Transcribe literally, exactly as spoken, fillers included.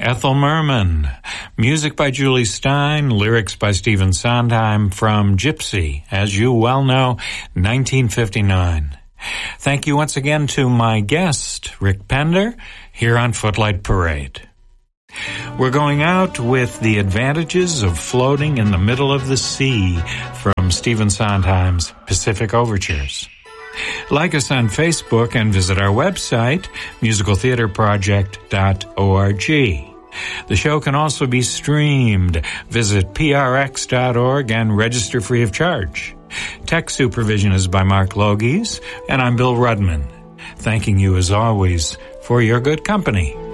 Ethel Merman. Music by Julie Stein, lyrics by Stephen Sondheim from Gypsy, as you well know, nineteen fifty-nine. Thank you once again to my guest, Rick Pender, here on Footlight Parade. We're going out with The Advantages of Floating in the Middle of the Sea from Stephen Sondheim's Pacific Overtures. Like us on Facebook and visit our website, musical theater project dot org. The show can also be streamed. Visit P R X dot org and register free of charge. Tech supervision is by Mark Logies, and I'm Bill Rudman, thanking you as always for your good company.